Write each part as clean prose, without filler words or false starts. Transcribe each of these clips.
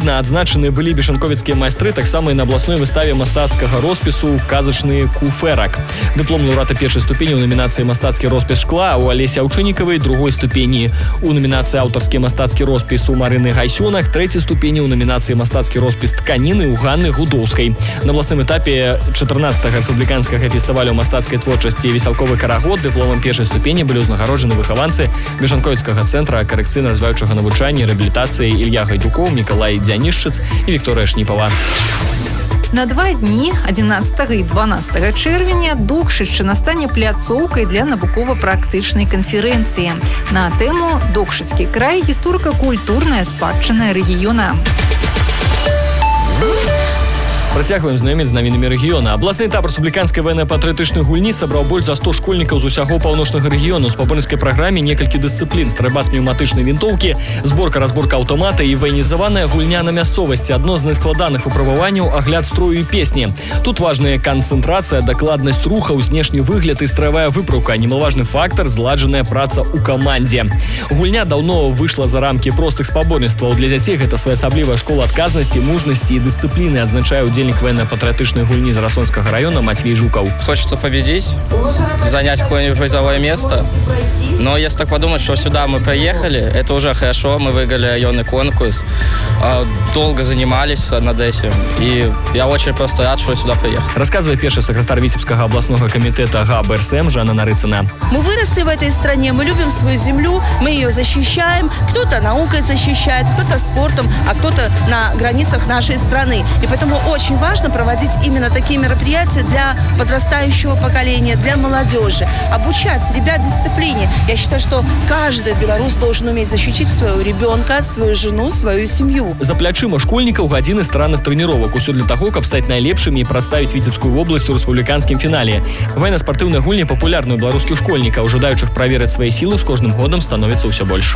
Адпаведна адзначаныя былі бешанковіцкія майстры таксама і на абласной выставе мастацкага роспісу «Казачны куферак». Дыплом лаўрэата першай ступені ў намінацыі «Мастацкі роспіс шкла» у Алесі Аўчыннікавай, другой ступені у намінацыі «Аўтарскі мастацкі роспіс» у Марыны Гайсёнак, трэцяй ступені ў намінацыі «Мастацкі роспіс тканіны» у Ганны Гудоўскай. На абласным этапе 14-го рэспубліканскага фестывалю мастацкай творчасці «Весялковы карагод» дыпломам першай ступені былі ўзнагароджаны выхаванцы бешанковіцкага цэнтра карэкцыйна-развіваючага навучання і рэабілітацыі Ілья Гайдукоў, Мікалай Дзянішчыц і Вікторыя Шніпава. На 2 дні, 11 і 12 чэрвеня, Докшыччына стане пляцоўкай для навукова-практычнай канферэнцыі на тэму «Докшыцкі край. Гісторыка-культурная спадчына рэгіёна». Працягваем знаёміць з навінамі рэгіёна. Абласны этап рэспубліканскай военно-патрыятычнай гульні сабраў больш за 100 школьнікаў з усяго паўночнага рэгіёну. У спаборніцкай праграме некалькі дысцыплін: стральба з пнеўматычнай вінтоўкі, зборка-разборка аўтамата і ваенізаваная гульня на мясцовасці. Адно з найскладаных выпрабаванняў – агляд строю і песні. Тут важная канцэнтрацыя, дакладнасць рухаў, знешні выгляд і стравая выпраўка. Немалаважны фактар – зладжаная праца ў камандзе. Гульня даўно выйшла за рамкі простых спаборніцтваў. Для дзяцей гэта своеасаблівая школа адказнасці, мужнасці і дысцыпліны, адзначае удзельнік военно-патрыятычнай гульні Зарасонскага района Матвей Жуков. Хочется победить, занять какое-нибудь призовое место. Но если так подумать, что сюда мы приехали, это уже хорошо. Мы выиграли районный конкурс, долго занимались над этим. И я очень просто рад, что сюда приехал. Рассказывает первый секретарь Витебского областного комитета ГАБРСМ Жанна Нарыцына. Мы выросли в этой стране, мы любим свою землю, мы ее защищаем. Кто-то наукой защищает, кто-то спортом, а кто-то на границах нашей страны. И поэтому очень важно проводить именно такие мероприятия для подрастающего поколения, для молодежи. Обучать ребят дисциплине. Я считаю, что каждый белорус должен уметь защитить своего ребенка, свою жену, свою семью. За плячыма школьнікаў гадзіны старанных трэніровак. Усё для таго, каб стаць найлепшымі і прадставіць Віцебскую вобласць у рэспубліканскім фінале. Военно-спартыўныя гульні папулярны ў беларускіх школьнікаў. Жадаючых праверыць свае сілы з кожным годам становіцца ўсё больш.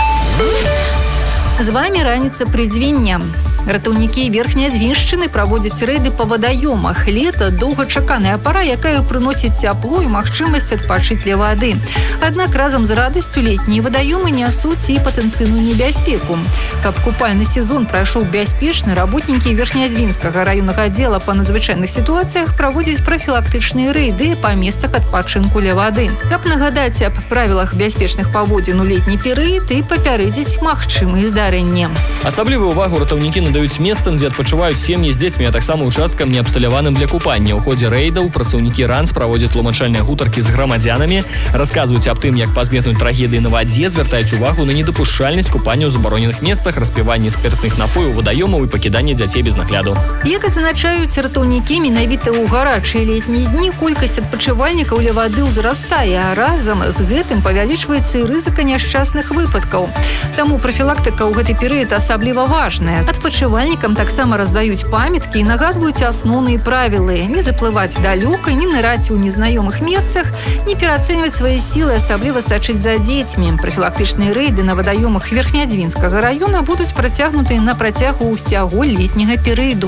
З вами раніца прыдзвення. Ратаўнікі Верхнязвіншчыны праводзяць рэйды па вадаёмах. Лета – доўгачаканая пара, якая прыносіць цяпло і магчымасць адпачыць ля вады. Аднак разам з радасцю летнія вадаёмы нясуць і патэнцыйную небяспеку. Каб купальны сезон прайшоў бяспечна, работнікі Верхнязвінскага раённага аддзела па надзвычайных сітуацыях праводзяць прафілактычныя рэйды па месцах адпачынку ля вады. Каб нагадаць аб правілах бяспечных паводзін у летні перыяд і папярэдзіць магчымыя здарэнні. Асаблівую увагу ратаўнікі надаюць месцам, дзе адпачываюць сем'і з дзецьмі, а таксама участкам неабсталяваным для купання. У ходзе рэйдаў працаўнікі РАНС праводзяць тлумачальныя гутаркі з грамадзянамі, расказваюць аб тым, як пазбегнуць трагедыі на вадзе, звяртаюць увагу на недапушчальнасць купання ў забароненых месцах, распіванні спіртных напояў, вадаёмаў і пакіданне дзяцей без нагляду. Як адзначаюць ратаўнікі, менавіта ў гарачыя летнія дні колькасць адпачывальнікаў ля вады ўзрастае, а разам з гэтым павялічваецца і рызыка няшчасных выпадкаў. Таму прафілактыка ў гэты перыяд асабліва важная. Адпачывальнікам таксама раздаюць памяткі і нагадваюць асноўныя правілы: не заплываць далёка, не ныраць у незнаёмых месцах, не пераацэньваць свае сілы, асабліва сачыць за дзецьмі. Прафілактычныя рэйды на вадаёмах Верхнязвінскага раёна будуць працягнутыя на працягу ўсяго летняга перыяду.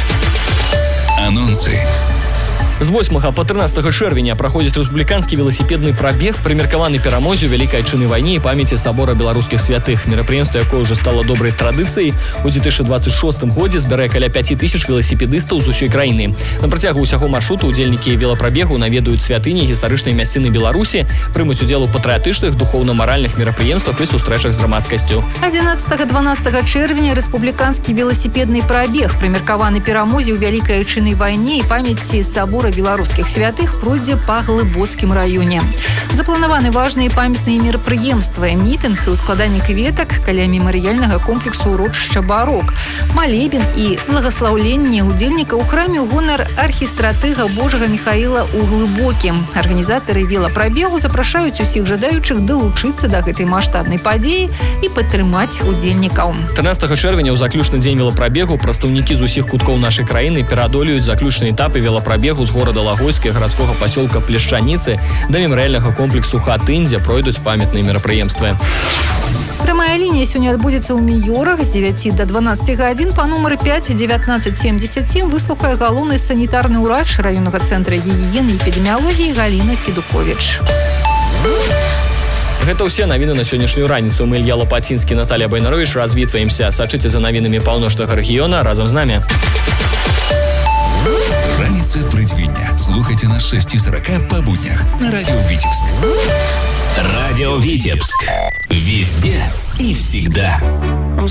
Анонсы. З 8 по 13 чэрвеня праходзіць рэспубліканскі веласіпедны прабег, прымеркаваны перамозе ў Вялікай Айчыннай вайне і памяці сабора беларускіх святых. Мерапрыемства, якое ўжо стала добрай традыцыяй, у 2026 годзе збярэ каля 5000 веласіпедыстаў з усёй краіны. На працягу ўсяго маршруту удзельнікі велапрабегу наведаюць святыні гістарычнай мясціны Беларусі, прымуць удзел у патрыятычных, духоўна-маральных мерапрыемствах і сустрэчах з грамадскасцю. 11-12 чэрвеня рэспубліканскі веласіпедны прабег, прымеркаваны перамозе ў Вялікай Айчыннай вайне і памяці сабора беларускіх святых, пройдзе па Глыбоцкім раёне. Запланаваны важныя памятныя мерапрыемствы: мітынг і ўскладанне кветак каля мемарыяльнага комплексу ўрочышча Барок, малебен і благаслаўленне удзельнікаў у храме ў гонар архістратыга Божага Міхаіла ў Глыбокім. Арганізатары велапрабегу запрашаюць усіх жадаючых далучыцца да гэтай маштабнай падзеі і падтрымаць удзельнікаў. 13 чэрвеня ў заключны дзень велапрабегу прадстаўнікі з усіх куткоў нашай краіны пераадолеюць заключныя этапы велапрабегу з горада Лагойска, гарадскога пасёлка Плешчаніцы да мемарыяльнага комплексу Хатын, дзе пройдуць памятныя мерапрыемствы. Прамая лінія сёння адбудзецца ў Міёрах з 9 до 12 гадзін па нумары 5 1977 выслухае галоўны санітарны ўрач раённага цэнтра гігіены і эпідэміялогіі Галіна Федуковіч. Гэта ўсе навіны на сённяшнюю раніцу. Мы Ілья Лопатинский, Наталья Байнарович. Развітваемся. Сачыце за навінамі паўночнага рэгіёна разам з намі. Раніца прыдвіння. Слухайте на 6:40 по буднях на радио Витебск. Радио Витебск. Везде и всегда.